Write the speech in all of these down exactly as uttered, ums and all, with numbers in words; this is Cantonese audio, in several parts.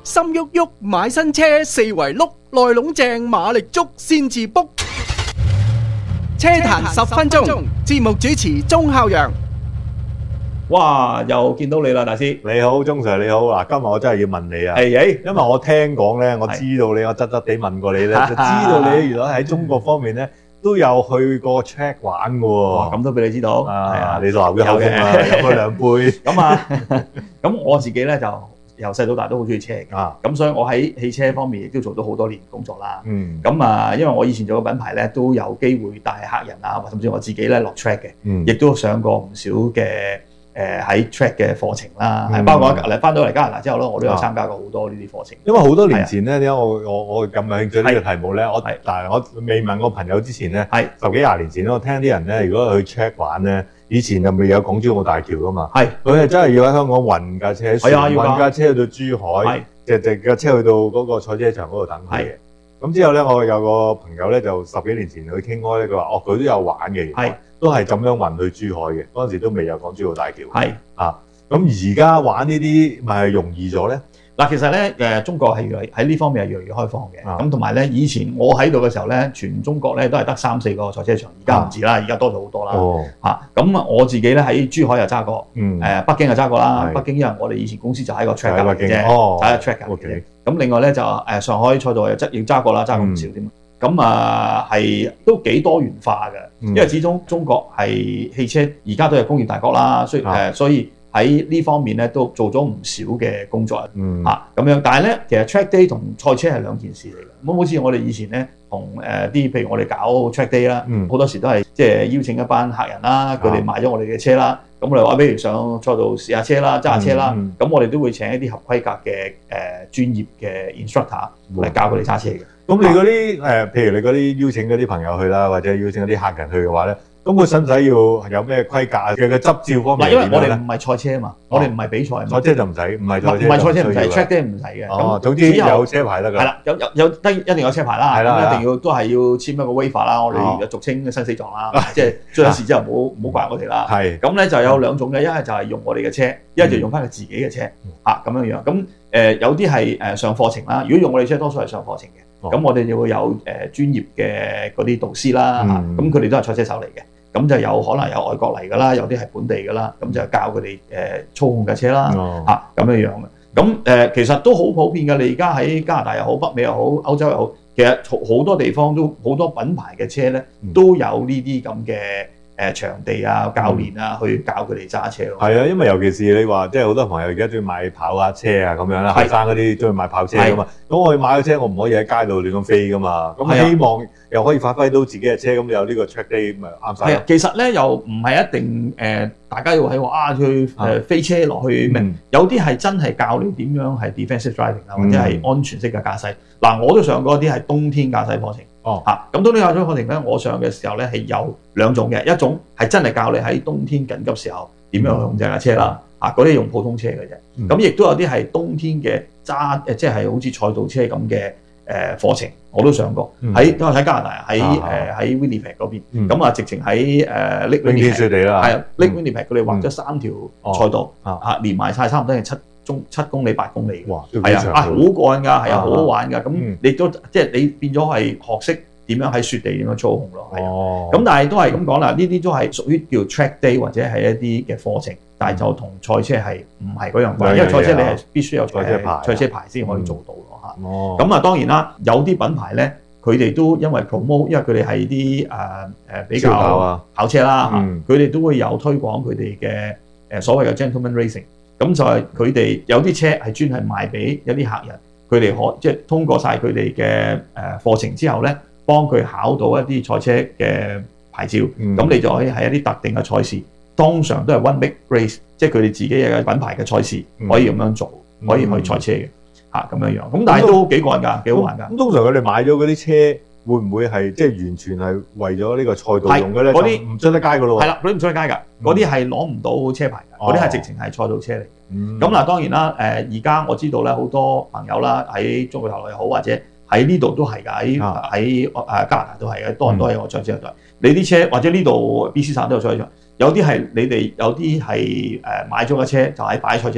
心喐喐買新車，四圍碌，內籠正馬力足先至 book。車壇十分鐘，節目主持鐘孝陽。 哇！又見到你啦，大師。 你好，鐘 Sir 你好。嗱，今日我真係要問你啊， 係誒， 因為我聽講咧，我知道你，我側側地問過你咧，就知道你原來喺中國方面咧都有去過 track 玩嘅喎。 哇！咁都俾你知道，係啊， 你流咗口風啦，飲咗兩杯。 咁啊，咁我自己咧就由細到大都好中意車嘅， 啊， 咁所以我喺汽車方面亦都做咗好多年工作啦。 嗯， 咁啊，因為我以前做嘅品牌咧都有機會帶客人啊，甚至我自己咧落 track 嘅， 嗯， 亦都上過唔少嘅。誒喺 track 嘅課程啦，係、 嗯、 包括嚟翻到嚟加拿大之後咧，我都有參加過好多呢啲課程。 因為好多年前咧，點解我我我咁有興趣呢個題目咧？我但係我未問我朋友之前咧，十幾廿年前我聽啲人咧，如果去 track 玩咧，以前就未有港珠澳大橋噶嘛，係佢係真係要喺香港運架車，運架車去到珠海，隻隻架車去到嗰個賽車場嗰度等佢嘅。咁之後咧，我有個朋友咧，就十幾年前去傾開咧，佢話：哦，佢都有玩嘅，係都係咁樣運去珠海嘅。嗰陣時都未有港珠澳大橋。係啊，咁而家玩呢啲咪係容易咗咧？嗱，其實咧誒，中國係越嚟喺呢方面係越嚟越開放嘅。咁同埋咧，以前我喺度嘅時候咧，全中國咧都係得三四個賽車場，而家唔止啦，而家多咗好多啦。哦，嚇咁我自己咧喺珠海又揸過，嗯，誒北京又揸過啦。北京因為我哋以前公司就喺個 track 隔離啫，就喺個 track 隔離嘅。咁另外咧就誒上海賽道又揸，亦揸過啦，揸過唔少添。咁啊係都幾多元化嘅，因為始終中國係汽車而家都係工業大國啦，所以誒所以喺呢方面咧都做咗唔少嘅工作嚇咁樣。但係咧其實 track day 同賽車係兩件事嚟嘅。咁好似我哋以前咧同誒啲譬如我哋搞 track day 啦，好多時都係即係邀請一班客人啦，佢哋買咗我哋嘅車啦。咁我哋話，比如上賽道試下車啦，揸下車啦，咁、嗯嗯、我哋都會請一啲合規格嘅誒、呃、專業嘅 instructor 嚟教佢哋揸車嘅。咁、嗯、你嗰啲誒，譬如你嗰啲邀請嗰啲朋友去啦，或者邀請嗰啲客人去嘅話咧，咁佢使唔使要有咩規格嘅執照方面？因為我哋唔係賽車啊嘛，我哋唔係比賽。賽車就唔使，唔係賽車。唔係賽車唔使 ，track day 唔使嘅。哦，總之有車牌得㗎。係啦，有有有得一定有車牌啦。係啦，一定要都係要簽一個 waiver 啦。我哋俗稱生死狀啦，即係出咗事之後唔好唔好怪我哋啦。係。咁咧就有兩種嘅，一係就係用我哋嘅車，一係就用翻佢自己嘅車。嚇咁樣樣。咁誒有啲係誒上課程啦。如果用我哋車，多數係上課程嘅。咁我哋就會有誒專業嘅嗰啲導師啦。嚇，咁佢哋都係賽車手嚟嘅。咁就有可能有外國嚟㗎啦，有啲係本地㗎啦，咁就教佢哋誒操控架車啦，嚇咁樣樣嘅。咁誒、呃、其實都好普遍㗎。你而家喺加拿大又好，北美又好，歐洲又好，其實好多地方都好多品牌嘅車咧，都有呢啲咁嘅誒場地啊、教練啊，去教佢哋揸車咯。係啊，因為尤其是你話，即係好多朋友而家中意買跑下車啊咁樣啦，後生嗰啲中意買跑車㗎嘛。咁我去買咗車，我唔可以喺街度亂咁飛㗎嘛。咁希望又可以發揮到自己嘅車，咁有呢個 track day 咪啱晒。係啊，其實咧又唔係一定誒、呃，大家要喺話啊去誒、呃、飛車落去咩、嗯？有啲係真係教你點樣係 defensive driving 啊，或者係安全式嘅駕駛。嗱、嗯，我都上過啲係冬天駕駛課程。哦，嚇、啊，咁冬天駕駛課程咧，我上嘅時候咧係有兩種嘅，一種係真係教你喺冬天緊急時候點樣去控制架車啦。嚇、嗯，嗰、啊、啲用普通車嘅啫。咁亦都有啲係冬天嘅揸誒，即係好似賽道車咁嘅。誒課程我都上過，喺都係喺加拿大，喺誒喺 Winnipeg 嗰邊，咁啊直情喺誒 Lake Winnipeg 啦，係啊 Lake Winnipeg 佢哋畫咗三條賽道，嚇連埋晒差唔多係七中七公里八公里，哇，係啊，啊好過癮㗎，係啊，好好玩㗎，咁你都即係你變咗係學識點樣喺雪地點樣操控咯，係啊，咁但係都係咁講啦，呢啲都係屬於叫 track day 或者係一啲嘅課程，但係就同賽車係唔係嗰樣嘢，因為賽車你係必須有賽車牌，賽車牌先可以做到咯。哦，咁啊當然啦，有啲品牌咧，佢哋都因為 promote，因為佢哋係啲誒誒比較跑車啦嚇，佢哋、嗯、都會有推廣佢哋嘅誒所謂嘅 gentleman racing，咁就係佢哋有啲車係專係賣俾一啲客人，佢哋可即係通過晒佢哋嘅誒課程之後咧，幫佢考到一啲賽車嘅牌照，咁、嗯、你就可以喺一啲特定嘅賽事，通常都係 one big race，即係佢哋自己嘅品牌嘅賽事可以咁樣做，嗯、可以去賽車嘅。嚇咁樣樣，咁但係都幾過癮㗎，幾好玩㗎。咁通常佢哋買咗嗰啲車，會唔會係即係完全係為咗呢個賽道用嘅咧？嗰啲唔出得街㗎咯喎。係啦，嗰啲唔出得街㗎，嗰啲係攞唔到車牌㗎，嗰啲係直情係賽道車嚟。咁、嗯、嗱，當然啦，誒而家我知道咧，好多朋友啦喺中國大陸又好，或者喺呢度都係㗎，喺喺誒加拿大都係嘅，多人都係我賽車隊。你啲車或者呢度 B C 省都有賽車場，有啲係你哋有啲係誒買咗個車就喺擺喺賽車場。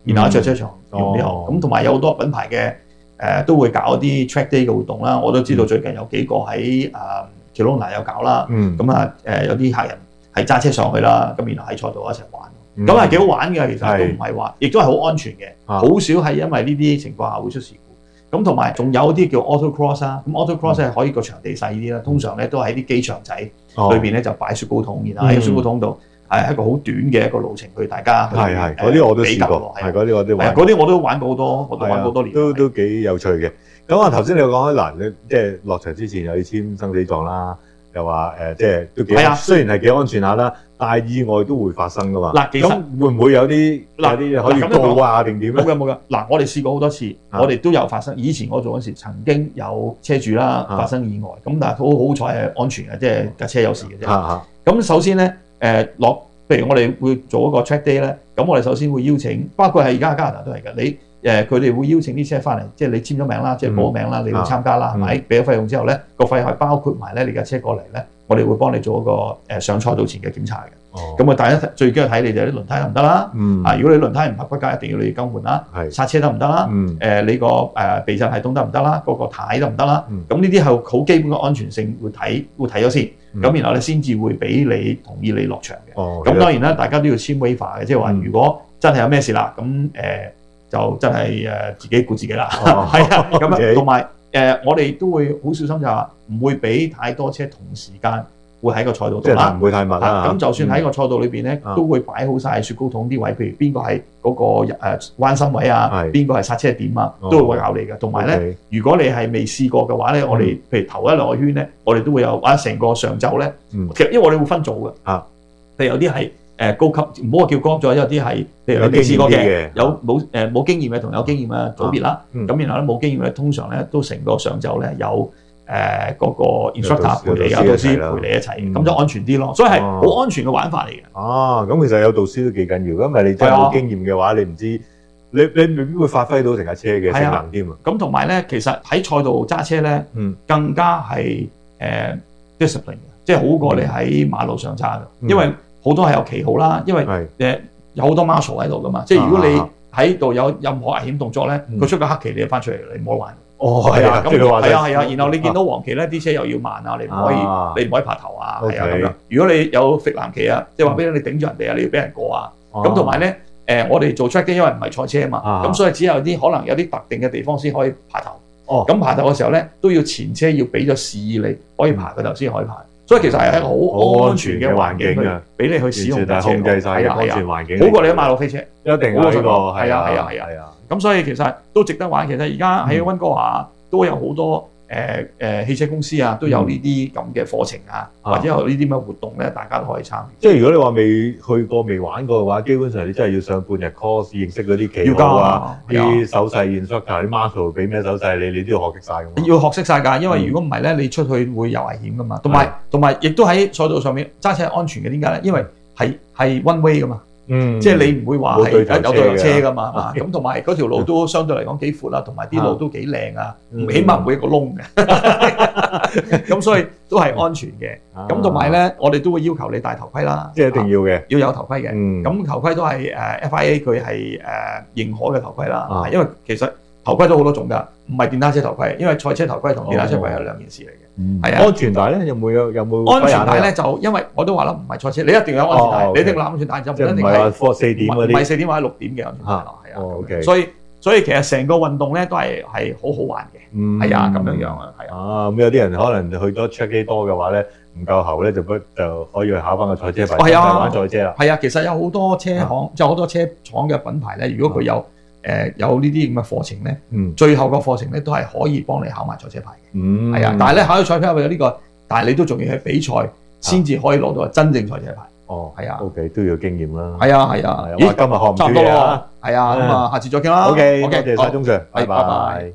然後喺賽車場用呢個。咁同埋有好多品牌嘅誒、呃、都會搞一啲 track day 嘅活動啦。我都知道最近有幾個喺啊 Kelowna 有搞啦。咁啊誒有啲客人係揸車上去啦，咁然後喺賽道一齊玩。咁係幾好玩嘅，其實都唔係話，亦都係好安全嘅，好少係因為呢啲情況下會出事故。咁同埋仲有啲叫 autocross 啦，咁 autocross 係可以個場地細啲啦，通常咧都喺啲機場仔裏邊咧就擺雪糕筒，然後喺雪糕筒度係一個好短嘅一個路程去大家去係係嗰啲我都試過，係嗰啲我都玩， 嗰啲我都玩過好多，我都玩過好多年， 都都幾有趣嘅。咁啊頭先你講開嗱，你即係落場之前又要簽生死狀啦。又話誒，即係都幾，雖然係幾安全下啦，但係意外都會發生噶嘛。嗱，其實會唔會有啲有啲可以告啊定點咧？ 冇嘅冇嘅。嗱，我哋試過好多次，我哋都有發生。以前我做嗰時曾經有車主啦發生意外，咁但係好好彩係安全嘅，即係架車有事嘅啫。咁首先咧誒落，譬如我哋會做一個 track day 咧，咁我哋首先會邀請，包括係而家加拿大都係嘅，你。誒佢哋會邀請啲車翻嚟，即係你簽咗名啦，即係報咗名啦，你會參加啦，係咪？俾咗費用之後咧，個費用係包括埋咧你架車過嚟咧，我哋會幫你做一個誒上賽道前嘅檢查嘅。咁啊，大家最緊要睇你哋啲輪胎得唔得啦？啊，如果你輪胎唔合規格，一定要你更換啦。剎車得唔得啦？誒你個誒避震系統得唔得啦？嗰個軚得唔得啦？咁呢啲係好基本嘅安全性會睇會睇咗先，咁然後咧先至會俾你同意你落場嘅。咁當然啦，大家都要簽 waiver 嘅，即係話如果真係有咩事啦，咁誒。就真係誒自己顧自己啦，係、哦、啊，咁樣同埋誒我哋都會好小心就係話唔會俾太多車同時間會喺個賽道度啦， 唔會太密啦。 咁就算喺個賽道裏邊咧，嗯、都會擺好晒雪糕筒啲位，譬如邊個係嗰個誒彎心位啊，邊個係剎車點啊，都會考慮嘅。同埋咧，如果你係未試過嘅話咧，我哋譬如頭一兩個圈咧，我哋都會有或者成個上晝咧，嗯、其實因為我哋會分組嘅，啊，譬如有啲係。誒高級唔好話叫高級咗，有啲係譬如你未試過嘅，有冇誒冇經驗嘅同有經驗嘅組別啦。咁、啊嗯、然後咧冇經驗咧，通常咧都成個上晝咧有誒嗰、呃那個 instructor 陪你，有導師陪你一齊，咁、嗯、就安全啲咯。所以係好安全嘅玩法嚟嘅。哦， 咁其實有導師都幾緊要，因為你真係冇經驗嘅話，你唔知你你未必會發揮到成架車嘅性能添啊。 咁同埋咧，其實喺賽道揸車咧，嗯、更加係誒 discipline 嘅，即係好過你喺馬路上揸嘅，嗯、因為好多係有旗號啦，因為誒有好多 marshal 喺度噶嘛，即係如果你喺度有任何危險動作咧，佢、啊、出個黑旗你就翻出嚟，你唔好玩。 哦，係啊，咁係啊係啊，然後你見到黃旗咧，啲車又要慢啊，你唔可以，啊、你唔可以爬頭啊，係啊咁樣。如果你有揈藍旗啊，即係話俾你頂住人哋啊，你要俾人過啊。咁同埋咧，誒我哋做 track day 因為唔係賽車啊嘛，咁、啊、所以只有啲可能有啲特定嘅地方先可以爬頭。哦，咁爬頭嘅時候咧，都要前車要俾咗示意你可以爬個頭先可以爬。所以其實係一個好安全嘅環境去俾你去使用架車， 控制晒安全環境， 好過你喺馬路飛車， 一定有呢個係啊係啊係啊。咁所以其實都值得玩。其實而家喺溫哥華都有好多誒誒汽車公司啊，都有呢啲咁嘅課程啊，或者有呢啲咁嘅活動咧，大家都可以參與。 即係如果你話未去過、未玩過嘅話，基本上你真係要上半日 course 認識嗰啲旗號啊、啲手勢 instructor、啲 marshal 俾咩手勢你，你都要學識晒㗎。 要學識晒㗎，因為如果唔係咧，你出去會有危險㗎嘛。同埋同埋，亦都喺賽道上面揸車係安全嘅。點解咧？因為係係 one way 㗎嘛。嗯，即係你唔會話係有對頭車㗎嘛，咁同埋嗰條路都相對嚟講幾闊啦，同埋啲路都幾靚啊，起碼唔會一個窿嘅，咁所以都係安全嘅。咁同埋咧，我哋都會要求你戴頭盔啦， 即係一定要嘅， 要有頭盔嘅。咁頭盔都係誒 F I A 佢係誒認可嘅頭盔啦，因為其實頭盔都好多種㗎，唔係電單車頭盔，因為賽車頭盔同電單車頭盔係兩件事嚟嘅。係啊， 安全帶咧有冇有有冇？ 安全帶咧就因為我都話啦，唔係賽車，你一定要有安全帶，你一定要安全帶就唔一定係。 唔係話四點嗰啲， 唔係四點或者六點嘅安全帶咯，係啊。 哦，OK。 所以所以其實成個運動咧都係係好好玩嘅，係啊咁樣樣啊，係啊。 啊咁有啲人可能去咗 track day多嘅話咧，唔夠喉咧就不就可以去考翻個賽車牌，玩賽車啦。 係啊，其實有好多車行，即係好多車廠嘅品牌咧，如果佢有。誒有呢啲咁嘅課程咧，嗯、最後個課程咧都係可以幫你考埋賽車牌嘅，係啊、嗯，但係咧考咗賽車牌有呢個，但係你都仲要係比賽先至可以攞到真正賽車牌。哦，係啊 ，OK 都要經驗啦。 係啊係啊， 咦，今日學唔多啦， 係啊，咁啊，下次再傾啦。 OK，多謝晒鍾 Sir，拜拜。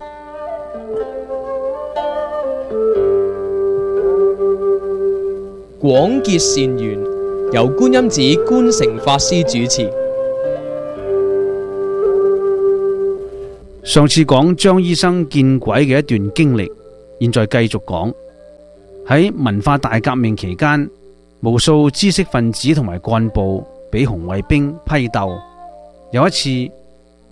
廣結善緣，由觀音寺觀誠法師主持。 上次講張醫生見鬼嘅一段經歷，現在繼續講。喺文化大革命期間，無數知識分子同埋幹部俾紅衛兵批鬥。有一次，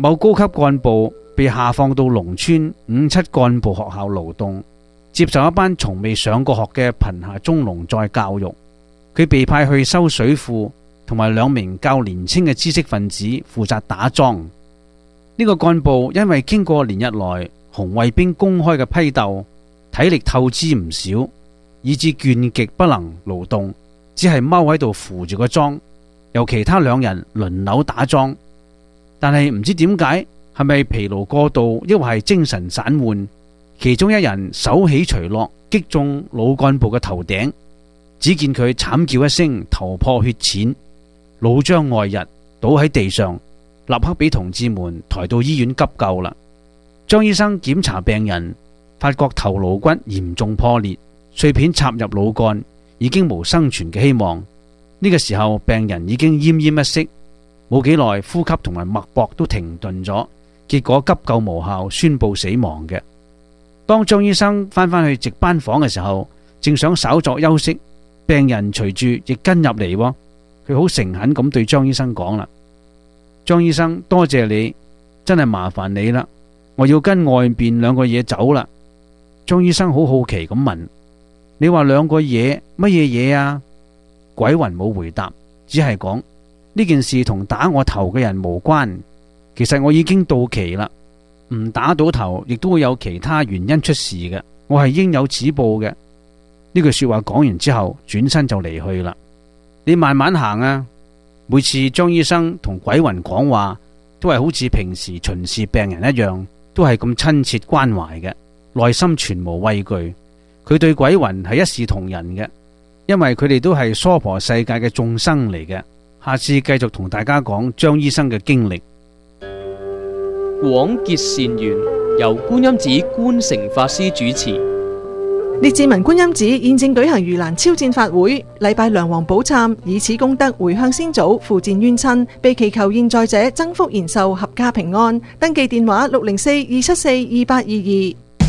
某高級幹部被下放到農村五七幹部學校勞動，接受一班從未上過學嘅貧下中農再教育。佢被派去修水庫，同埋兩名較年輕嘅知識分子負責打樁。呢、這個幹部因為經過連日來紅衛兵公開嘅批鬥，體力透支唔少，以致倦極不能勞動，只係踎喺度扶住個樁，由其他兩人輪流打樁。但係唔知點解，係咪疲勞過度，抑或係精神散渙？其中一人手起錘落，擊中老幹部嘅頭頂，只見佢慘叫一聲，頭破血濺，腦漿外溢，倒喺地上，立刻俾同志們抬到醫院急救啦。張醫生檢查病人，發覺頭顱骨嚴重破裂，碎片插入腦幹，已經無生存嘅希望。呢、這個時候，病人已經奄奄一息，冇幾耐，呼吸同埋脈搏都停頓咗，結果急救無效，宣布死亡嘅。當張醫生翻返去值班房嘅時候，正想稍作休息，病人隨住亦跟入嚟，佢好誠懇咁對張醫生講啦：張醫生，多謝你，真係麻煩你啦，我要跟外邊兩個嘢走啦。張醫生好好奇咁問：你話兩個嘢乜嘢嘢啊？鬼魂冇回答，只係講呢件事同打我頭嘅人無關，其實我已經到期啦，唔打到頭亦都會有其他原因出事嘅，我係應有此報嘅。呢句說話講完之後，轉身就離去啦。你慢慢行啊！每次張醫生同鬼魂講話，都係好似平時巡視病人一樣，都係咁親切關懷嘅，內心全無畏懼。佢對鬼魂係一視同仁嘅，因為佢哋都係娑婆世界嘅眾生嚟嘅。下次繼續同大家講張醫生嘅經歷。 廣結善緣，由觀音寺觀誠法師主持。 列治文觀音寺現正舉行盂蘭超薦法會，禮拜梁皇寶懺，以此功德回向先祖，付薦冤親，被祈求現在者增福延壽，合家平安。登記電話六零四二七四二八二二。